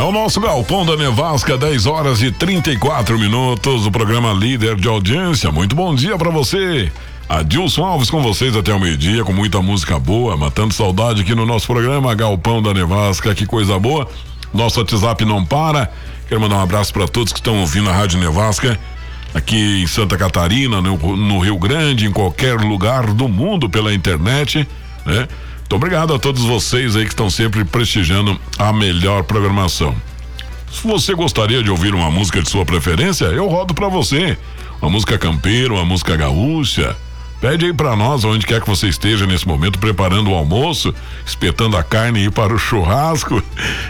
É o nosso Galpão da Nevasca, 10 horas e 34 minutos, o programa líder de audiência. Muito bom dia pra você. Adilson Alves com vocês até o meio-dia, com muita música boa, matando saudade aqui no nosso programa Galpão da Nevasca, que coisa boa. Nosso WhatsApp não para. Quero mandar um abraço para todos que estão ouvindo a Rádio Nevasca, aqui em Santa Catarina, no Rio Grande, em qualquer lugar do mundo pela internet, né? Muito obrigado a todos vocês aí que estão sempre prestigiando a melhor programação. Se você gostaria de ouvir uma música de sua preferência, eu rodo pra você. Uma música campeira, uma música gaúcha. Pede aí pra nós, onde quer que você esteja nesse momento, preparando o almoço, espetando a carne aí para o churrasco.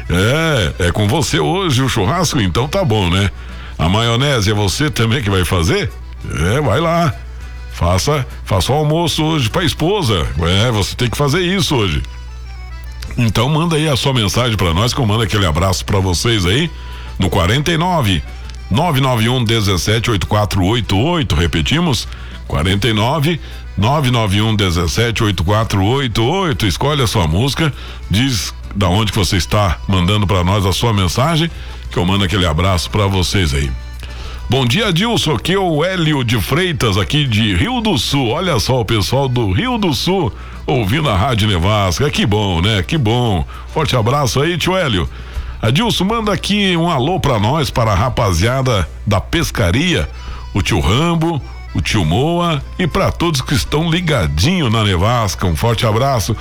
É com você hoje o churrasco, então tá bom, né? A maionese é você também que vai fazer? Vai lá. Faça o almoço hoje pra esposa. Você tem que fazer isso hoje. Então manda aí a sua mensagem pra nós, que eu mando aquele abraço pra vocês aí no 49 991 17 8488. Repetimos, 49 991 17 8488. Escolhe a sua música, diz da onde que você está mandando pra nós a sua mensagem, que eu mando aquele abraço pra vocês aí. Bom dia, Adilson, aqui é o Hélio de Freitas, aqui de Rio do Sul. Olha só o pessoal do Rio do Sul ouvindo a Rádio Nevasca. Que bom, né? Que bom. Forte abraço aí, tio Hélio. Adilson, manda aqui um alô pra nós, para a rapaziada da pescaria, o tio Rambo, o tio Moa e para todos que estão ligadinho na Nevasca. Um forte abraço,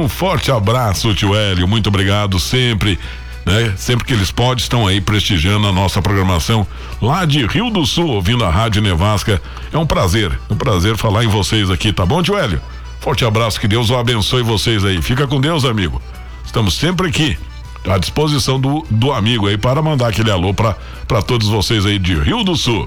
tio Hélio. Muito obrigado sempre. Né? Sempre que eles podem, estão aí prestigiando a nossa programação lá de Rio do Sul, ouvindo a Rádio Nevasca. É um prazer falar em vocês aqui, tá bom, tio Hélio? Forte abraço, que Deus o abençoe vocês aí. Fica com Deus, amigo. Estamos sempre aqui à disposição do amigo aí para mandar aquele alô para todos vocês aí de Rio do Sul.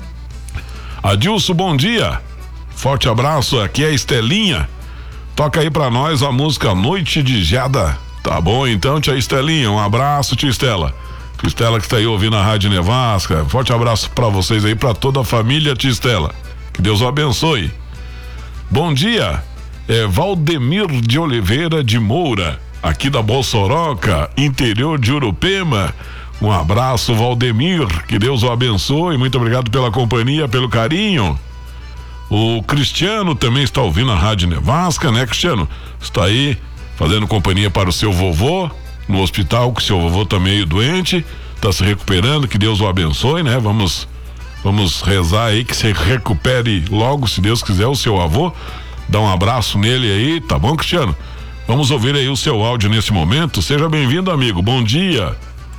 Adilson, bom dia. Forte abraço, aqui é a Estelinha. Toca aí para nós a música Noite de Jada. Tá bom então, tia Estelinha, um abraço, tia Estela. Tia Estela que tá aí ouvindo a Rádio Nevasca, forte abraço pra vocês aí, pra toda a família, tia Estela. Que Deus o abençoe. Bom dia, Valdemir de Oliveira de Moura, aqui da Bossoroca, interior de Urupema. Um abraço, Valdemir, que Deus o abençoe, muito obrigado pela companhia, pelo carinho. O Cristiano também está ouvindo a Rádio Nevasca, né, Cristiano? Está aí fazendo companhia para o seu vovô no hospital, que seu vovô tá meio doente, tá se recuperando, que Deus o abençoe, né? Vamos rezar aí que se recupere logo, se Deus quiser, o seu avô. Dá um abraço nele aí, tá bom, Cristiano? Vamos ouvir aí o seu áudio nesse momento. Seja bem-vindo, amigo. Bom dia.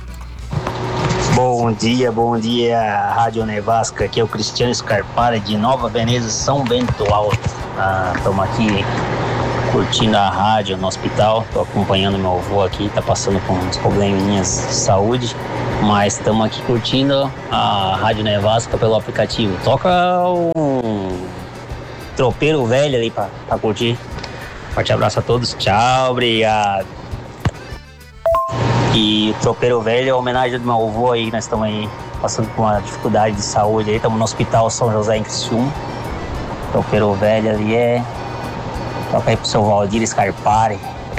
Bom dia, Rádio Nevasca. Aqui é o Cristiano Scarpara de Nova Veneza, São Bento Alto. Estamos aqui curtindo a rádio no hospital. Tô acompanhando meu avô aqui, tá passando com uns probleminhas de saúde, mas estamos aqui curtindo a Rádio Nevasca pelo aplicativo. Toca um tropeiro velho ali pra curtir. Forte abraço a todos, tchau, obrigado. E o tropeiro velho é homenagem do meu avô aí, nós estamos aí passando por uma dificuldade de saúde aí, estamos no Hospital São José em Criciúma. O tropeiro velho ali toca aí pro seu Valdir Scarpari.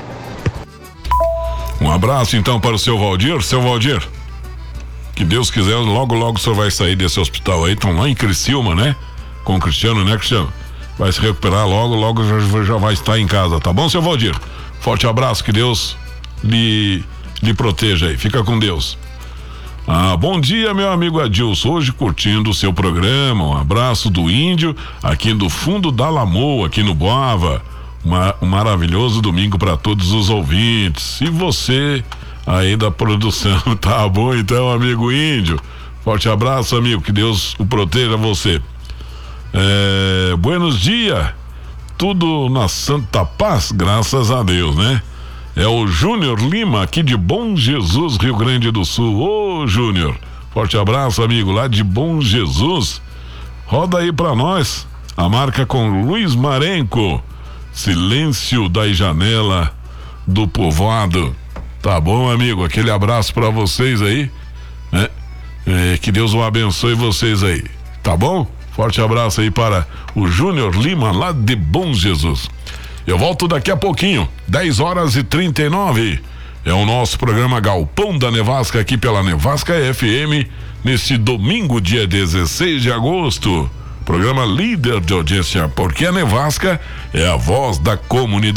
Um abraço então para o seu Valdir. Seu Valdir, que Deus quiser, logo o senhor vai sair desse hospital aí. Estão lá em Criciúma, né? Com o Cristiano, né, Cristiano? Vai se recuperar logo já vai estar em casa, tá bom, seu Valdir? Forte abraço, que Deus lhe proteja aí. Fica com Deus. Bom dia, meu amigo Adilson, hoje curtindo o seu programa. Um abraço do Índio, aqui do fundo da Lamoa, aqui no Boava. Um maravilhoso domingo para todos os ouvintes. E você aí da produção, tá bom então, amigo Índio? Forte abraço, amigo, que Deus o proteja você. Buenos dias, tudo na santa paz, graças a Deus, né? É o Júnior Lima, aqui de Bom Jesus, Rio Grande do Sul. Ô, Júnior, forte abraço, amigo, lá de Bom Jesus. Roda aí pra nós a marca com Luiz Marenco, Silêncio da Janela do Povoado. Tá bom, amigo? Aquele abraço pra vocês aí, né? Que Deus o abençoe vocês aí, tá bom? Forte abraço aí para o Júnior Lima, lá de Bom Jesus. Eu volto daqui a pouquinho, 10 horas e 39. É o nosso programa Galpão da Nevasca aqui pela Nevasca FM, nesse domingo, dia 16 de agosto. Programa líder de audiência, porque a Nevasca é a voz da comunidade.